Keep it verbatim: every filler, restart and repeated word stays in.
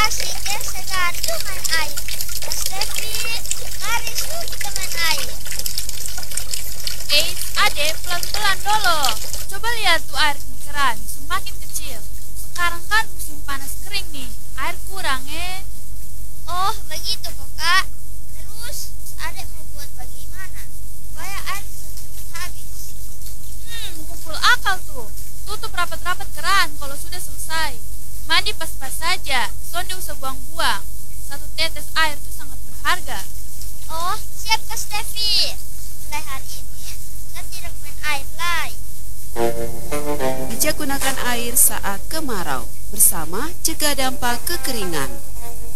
asik ya segar tuh main air. Mas Devi, mari yuk kita main air. Eits, adek, pelan-pelan dulu. Coba lihat tuh air di keran, semakin kecil. Sekarang kan musim panas kering nih, air kurang eh. Oh begitu kok kak. Terus adek mau buat bagaimana supaya air bisa cepat habis? Hmm, kumpul akal tuh. Tutup rapat-rapat keran kalau sudah selesai. Mandi pas-pas saja, sonde usah buang-buang. Satu tetes air tuh sangat berharga. Oh siap Kak Devi. Mulai hari ini saya tidak main air lagi. Bijak gunakan air saat kemarau bersama cegah dampak kekeringan.